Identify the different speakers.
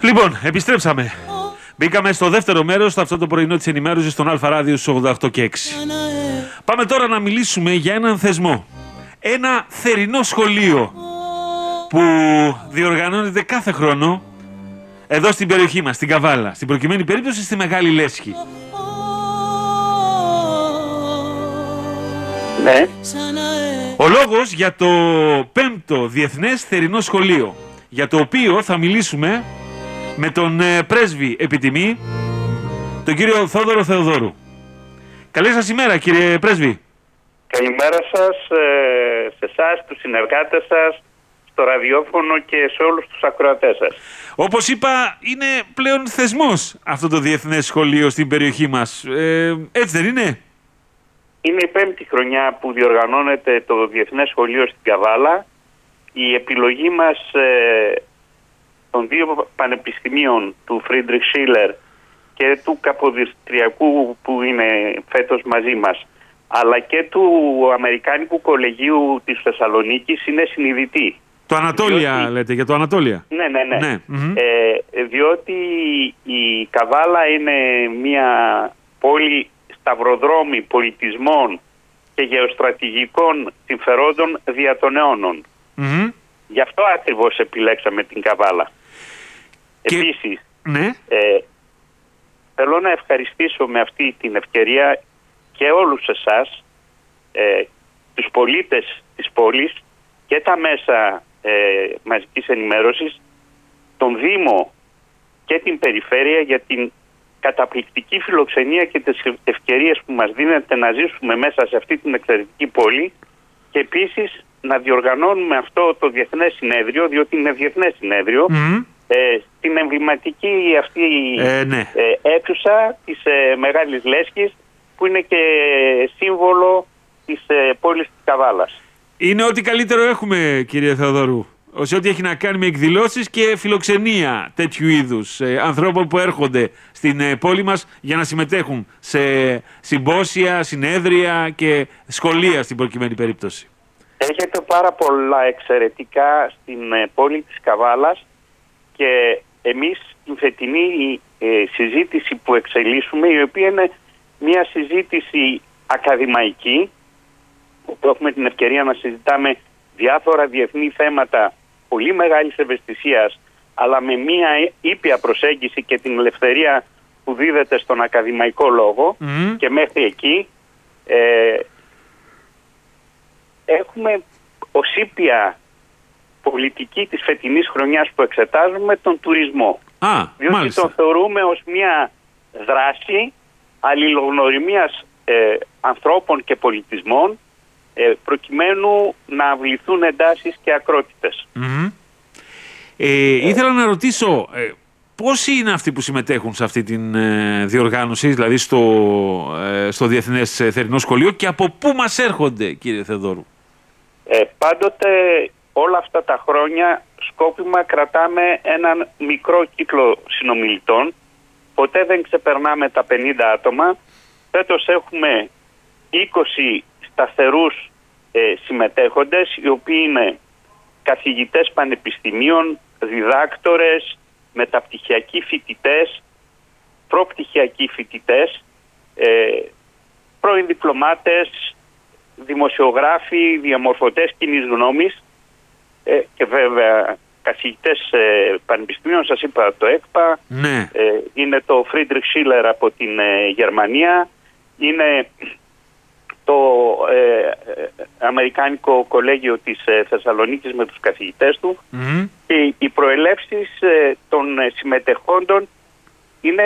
Speaker 1: Λοιπόν, επιστρέψαμε. Μπήκαμε στο δεύτερο μέρος, αυτό το πρωινό της ενημέρωσης στον Αλφα Ράδιο στους 88 και 6. Πάμε τώρα να μιλήσουμε για έναν θεσμό. Ένα θερινό σχολείο που διοργανώνεται κάθε χρόνο εδώ στην περιοχή μας, στην Καβάλα. Στην προκειμένη περίπτωση στη Μεγάλη Λέσχη.
Speaker 2: Ναι.
Speaker 1: Ο λόγος για το 5ο Διεθνές Θερινό Σχολείο, για το οποίο θα μιλήσουμε με τον πρέσβη επιτιμή, τον κύριο Θόδωρο Θεοδόρου. Καλή σας ημέρα, κύριε πρέσβη.
Speaker 2: Καλημέρα σας, σε εσάς, τους συνεργάτες σας, στο ραδιόφωνο και σε όλους τους ακροατές σας.
Speaker 1: Όπως είπα, είναι πλέον θεσμός αυτό το Διεθνές Σχολείο στην περιοχή μας. Έτσι δεν είναι?
Speaker 2: Είναι η 5η χρονιά που διοργανώνεται το Διεθνές Σχολείο στην Καβάλα. Η επιλογή μας των δύο πανεπιστημίων, του Φρίντριχ Σίλερ και του Καποδιστριακού που είναι φέτος μαζί μας, αλλά και του Αμερικάνικου Κολεγίου της Θεσσαλονίκης, είναι συνειδητή.
Speaker 1: Το Ανατόλια
Speaker 2: διότι...
Speaker 1: λέτε, για το Ανατόλια.
Speaker 2: Ναι. Διότι η Καβάλα είναι μια πόλη σταυροδρόμι πολιτισμών και γεωστρατηγικών συμφερόντων δια των αιώνων. Γι' αυτό ακριβώς επιλέξαμε την Καβάλα. Και... Επίσης, θέλω να ευχαριστήσω με αυτή την ευκαιρία και όλους εσάς, τους πολίτες της πόλης και τα μέσα μαζικής ενημέρωσης, τον Δήμο και την Περιφέρεια για την καταπληκτική φιλοξενία και τις ευκαιρίες που μας δίνεται να ζήσουμε μέσα σε αυτή την εξαιρετική πόλη, και επίσης να διοργανώνουμε αυτό το διεθνές συνέδριο, διότι είναι διεθνές συνέδριο, στην εμβληματική αυτή αίθουσα της Μεγάλης Λέσχης, που είναι και σύμβολο της πόλης της Καβάλας.
Speaker 1: Είναι ό,τι καλύτερο έχουμε, κύριε Θεοδωρού, σε ό,τι έχει να κάνει με εκδηλώσεις και φιλοξενία τέτοιου είδους ανθρώπων που έρχονται στην πόλη μας για να συμμετέχουν σε συμπόσια, συνέδρια και σχολεία στην προκειμένη περίπτωση.
Speaker 2: Έχετε πάρα πολλά εξαιρετικά στην πόλη της Καβάλας, και εμείς την φετινή συζήτηση που εξελίσσουμε, η οποία είναι μια συζήτηση ακαδημαϊκή, όπου έχουμε την ευκαιρία να συζητάμε διάφορα διεθνή θέματα πολύ μεγάλης ευαισθησίας, αλλά με μια ήπια προσέγγιση και την ελευθερία που δίδεται στον ακαδημαϊκό λόγο, και μέχρι εκεί έχουμε ως ήπια πολιτική της φετινής χρονιάς που εξετάζουμε τον τουρισμό. Διότι
Speaker 1: μάλιστα.
Speaker 2: τον θεωρούμε ως μια δράση αλληλογνωριμίας ανθρώπων και πολιτισμών, προκειμένου να αυληθούν εντάσεις και ακρότητες.
Speaker 1: Ήθελα να ρωτήσω, πόσοι είναι αυτοί που συμμετέχουν σε αυτή την διοργάνωση, δηλαδή στο Διεθνές Θερινό Σχολείο, και από πού μας έρχονται, κύριε Θεοδόρου?
Speaker 2: Πάντοτε όλα αυτά τα χρόνια σκόπιμα κρατάμε έναν μικρό κύκλο συνομιλητών. Ποτέ δεν ξεπερνάμε τα 50 άτομα. Φέτος έχουμε 20 σταθερούς συμμετέχοντες, οι οποίοι είναι καθηγητές πανεπιστημίων, διδάκτορες, μεταπτυχιακοί φοιτητές, προπτυχιακοί φοιτητές, πρώην διπλωμάτες, δημοσιογράφοι, διαμορφωτές κοινής γνώμης, και βέβαια καθηγητές πανεπιστημίων. Σας είπα το ΕΚΠΑ, είναι το Φρίντριχ Σίλερ από την Γερμανία, είναι το Αμερικάνικο Κολέγιο της Θεσσαλονίκης με τους καθηγητές του, και οι προελεύσεις των συμμετεχόντων